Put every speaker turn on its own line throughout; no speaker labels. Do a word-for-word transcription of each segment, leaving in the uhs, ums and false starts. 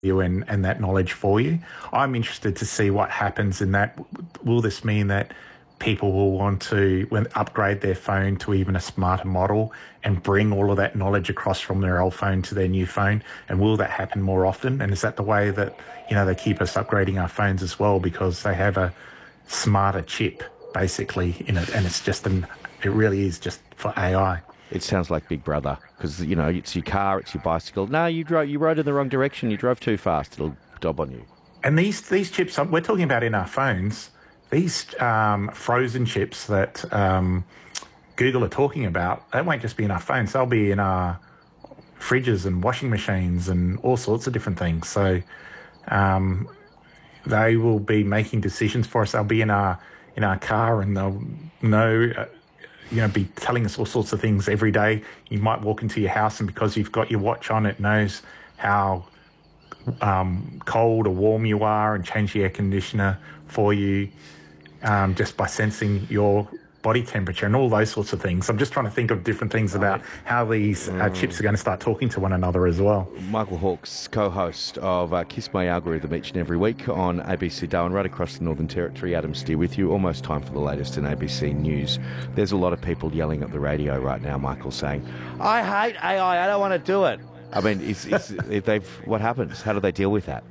you and, and that knowledge for you. I'm interested to see what happens in that. Will this mean that people will want to when, upgrade their phone to even a smarter model and bring all of that knowledge across from their old phone to their new phone? And will that happen more often? And is that the way that, you know, they keep us upgrading our phones as well, because they have a smarter chip basically in it, and it's just an, it really is just for A I.
It sounds like Big Brother, because, you know, it's your car, it's your bicycle. No, you drove, you rode in the wrong direction, you drove too fast, it'll dob on you.
And these, these chips, we're talking about in our phones, these um, frozen chips that um, Google are talking about, they won't just be in our phones, they'll be in our fridges and washing machines and all sorts of different things. So um, they will be making decisions for us. They'll be in our, in our car, and they'll know... Uh, you know, be telling us all sorts of things every day. You might walk into your house, and because you've got your watch on, it knows how um, cold or warm you are and change the air conditioner for you um, just by sensing your body temperature and all those sorts of things. I'm just trying to think of different things about how these uh, chips are going to start talking to one another as well.
Michael Hawkes, co-host of uh, Kiss My Algorithm each and every week on A B C Darwin, right across the Northern Territory. Adam Steer with you. Almost time for the latest in A B C News. There's a lot of people yelling at the radio right now, Michael, saying, I hate A I, I don't want to do it. I mean, is, is, if they've, what happens? How do they deal with that?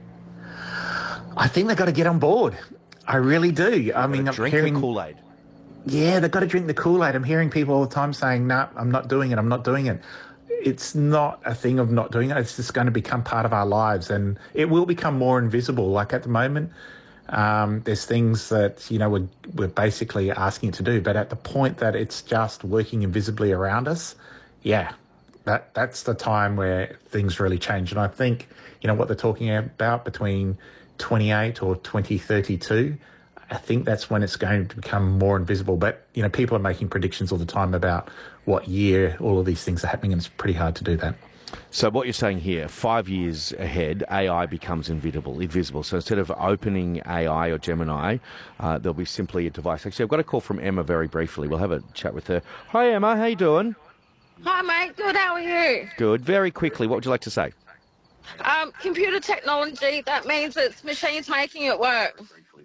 I think they've got to get on board. I really do. I mean, I'm
drink
hearing...
the Kool-Aid.
Yeah, they've got to drink the Kool-Aid. I'm hearing people all the time saying, no, nah, I'm not doing it, I'm not doing it. It's not a thing of not doing it. It's just going to become part of our lives, and it will become more invisible. Like at the moment, um, there's things that, you know, we're, we're basically asking it to do, but at the point that it's just working invisibly around us, yeah, that that's the time where things really change. And I think, you know, what they're talking about between twenty-eight or twenty thirty-two, I think that's when it's going to become more invisible. But, you know, people are making predictions all the time about what year all of these things are happening, and it's pretty hard to do that.
So what you're saying here, five years ahead, A I becomes invisible. invisible. So instead of opening A I or Gemini, uh, there'll be simply a device. Actually, I've got a call from Emma very briefly. We'll have a chat with her. Hi, Emma. How you doing?
Hi, mate. Good. How are you?
Good. Very quickly, what would you like to say?
Um, computer technology, that means it's machines making it work.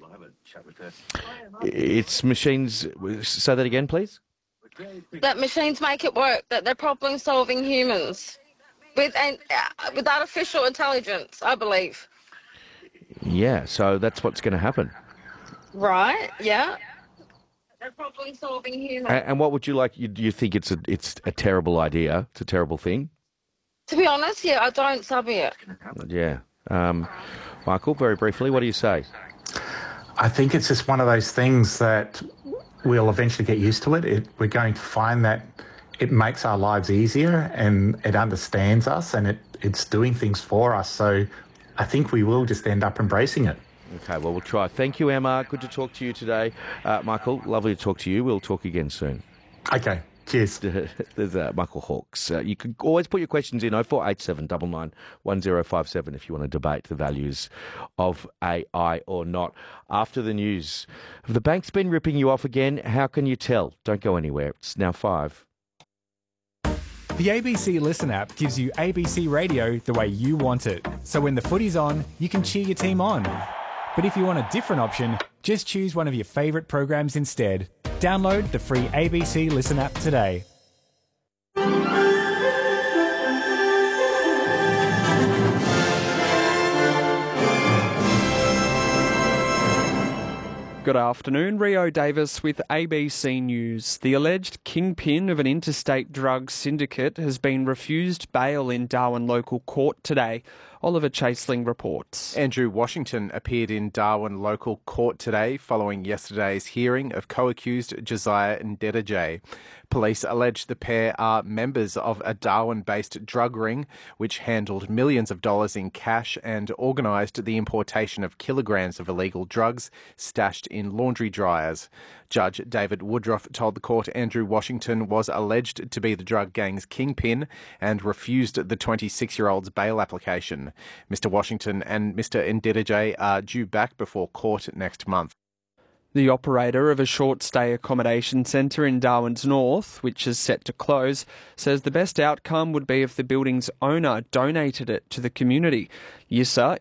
It's machines... Say that again, please.
That machines make it work, that they're problem-solving humans with, and, uh, with artificial intelligence, I believe.
Yeah, so that's what's going to happen.
Right, yeah. They're problem-solving humans.
And, and what would you like... You, you think it's a, it's a terrible idea? It's a terrible thing?
To be honest, yeah, I don't sub it.
Yeah. Um, Michael, very briefly, what do you say?
I think it's just one of those things that we'll eventually get used to it. it. We're going to find that it makes our lives easier, and it understands us, and it, it's doing things for us. So I think we will just end up embracing it.
Okay, well, we'll try. Thank you, Emma. Good to talk to you today. Uh, Michael, lovely to talk to you. We'll talk again soon.
Okay. Cheers.
There's uh, Michael Hawkes. Uh, you can always put your questions in oh four eight seven nine nine one oh five seven if you want to debate the values of A I or not. After the news, have the bank's been ripping you off again? How can you tell? Don't go anywhere. It's now five.
The A B C Listen app gives you A B C radio the way you want it. So when the footy's on, you can cheer your team on. But if you want a different option, just choose one of your favourite programs instead. Download the free A B C Listen app today.
Good afternoon, Rio Davis with A B C News. The alleged kingpin of an interstate drug syndicate has been refused bail in Darwin local court today. Oliver Chaseling reports.
Andrew Washington appeared in Darwin local court today following yesterday's hearing of co-accused Josiah Ndedejay. Police allege the pair are members of a Darwin-based drug ring which handled millions of dollars in cash and organised the importation of kilograms of illegal drugs stashed in laundry dryers. Judge David Woodruff told the court Andrew Washington was alleged to be the drug gang's kingpin and refused the twenty-six-year-old's bail application. Mister Washington and Mister Ndedejay are due back before court next month.
The operator of a short-stay accommodation centre in Darwin's North, which is set to close, says the best outcome would be if the building's owner donated it to the community. Yissa